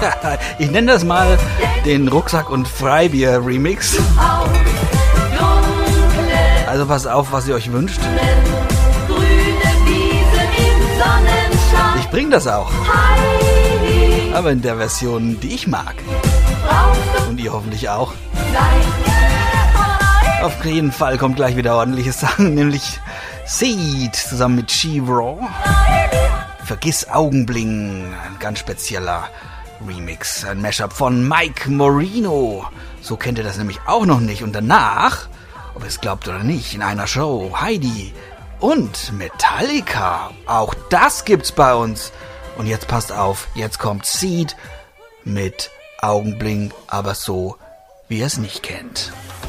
Ich nenne das mal den Rucksack- und Freibier-Remix. Also pass auf, was ihr euch wünscht. Ich bring das auch. Aber in der Version, die ich mag. Und ihr hoffentlich auch. Auf jeden Fall kommt gleich wieder ordentliches Sachen, nämlich Seed zusammen mit She-Raw. Vergiss Augenbling, ein ganz spezieller Remix, ein Mashup von Mike Moreno. So kennt ihr das nämlich auch noch nicht. Und danach, ob ihr es glaubt oder nicht, in einer Show Heidi und Metallica. Auch das gibt's bei uns. Und jetzt passt auf, jetzt kommt Seed mit Augenbling, aber so, wie ihr es nicht kennt.